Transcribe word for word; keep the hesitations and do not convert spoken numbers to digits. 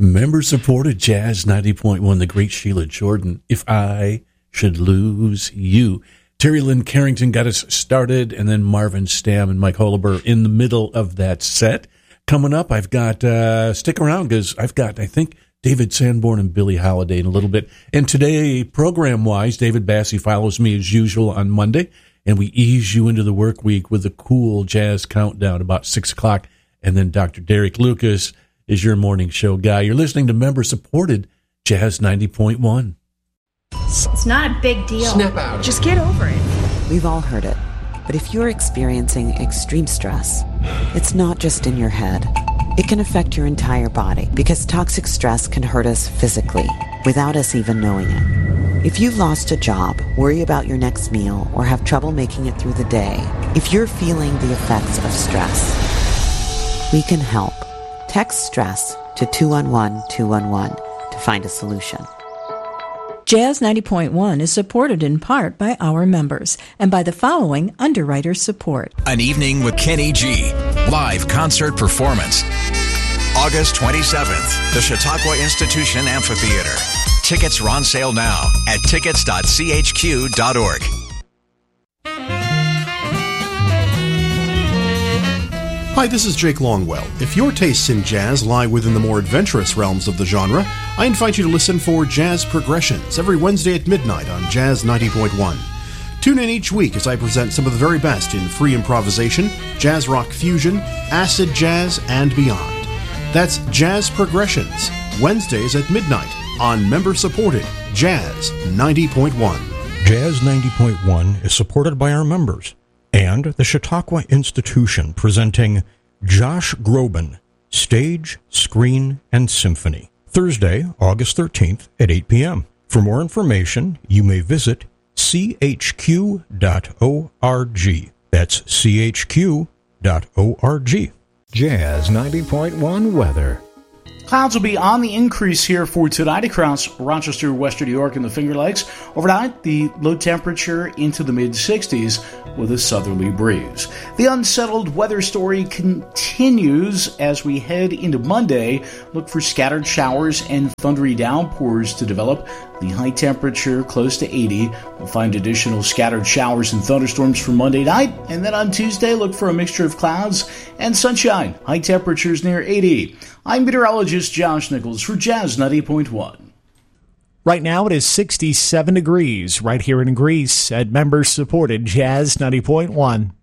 Member-supported Jazz ninety point one, the great Sheila Jordan, If I Should Lose You. Terry Lynn Carrington got us started, and then Marvin Stamm and Mike Holober in the middle of that set. Coming up, I've got, uh, stick around, because I've got, I think, David Sanborn and Billie Holiday in a little bit. And today, program-wise, David Bassi follows me as usual on Monday, and we ease you into the work week with a cool jazz countdown about six o'clock. And then Doctor Derek Lucas is your morning show guy. You're listening to member-supported Jazz ninety point one. It's not a big deal. Snap out. Just get over it. We've all heard it. But if you're experiencing extreme stress, it's not just in your head. It can affect your entire body, because toxic stress can hurt us physically without us even knowing it. If you've lost a job, worry about your next meal, or have trouble making it through the day, if you're feeling the effects of stress, we can help. Text STRESS to two one one two one one to find a solution. Jazz ninety point one is supported in part by our members and by the following underwriter support. An Evening with Kenny G. Live concert performance. August twenty-seventh, the Chautauqua Institution Amphitheater. Tickets are on sale now at tickets dot c h q dot org. Hi, this is Jake Longwell. If your tastes in jazz lie within the more adventurous realms of the genre, I invite you to listen for Jazz Progressions every Wednesday at midnight on Jazz ninety point one. Tune in each week as I present some of the very best in free improvisation, jazz rock fusion, acid jazz, and beyond. That's Jazz Progressions, Wednesdays at midnight on member-supported Jazz ninety point one. Jazz ninety point one is supported by our members and the Chautauqua Institution, presenting Josh Groban, Stage, Screen, and Symphony, Thursday, August thirteenth at eight p.m. For more information, you may visit c h q dot org. That's c h q dot org. Jazz ninety point one weather. Clouds will be on the increase here for tonight across Rochester, Western New York, and the Finger Lakes. Overnight, the low temperature into the mid-sixties with a southerly breeze. The unsettled weather story continues as we head into Monday. Look for scattered showers and thundery downpours to develop. The high temperature close to eighty. We'll find additional scattered showers and thunderstorms for Monday night. And then on Tuesday, look for a mixture of clouds and sunshine. High temperatures near eighty. I'm meteorologist Josh Nichols for Jazz ninety point one. Right now it is sixty-seven degrees right here in Greece at member-supported Jazz ninety point one.